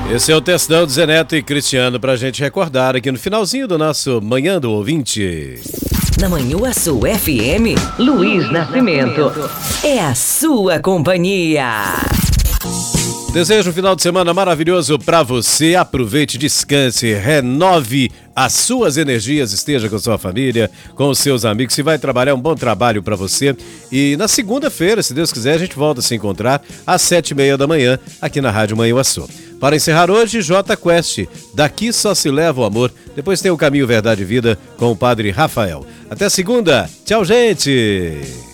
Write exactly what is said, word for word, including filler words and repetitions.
Esse é o textão de Zé Neto e Cristiano pra gente recordar aqui no finalzinho do nosso Manhã do Ouvinte. Na Manhuaçu F M, Luiz Nascimento é a sua companhia. Desejo um final de semana maravilhoso pra você. Aproveite, descanse, renove as suas energias, esteja com sua família, com os seus amigos. Se vai trabalhar, um bom trabalho pra você. E na segunda-feira, se Deus quiser, a gente volta a se encontrar às sete e meia da manhã aqui na Rádio Manhuaçu. Para encerrar hoje, J Quest, Daqui Só Se Leva o Amor. Depois tem o Caminho, Verdade e Vida com o Padre Rafael. Até segunda. Tchau, gente.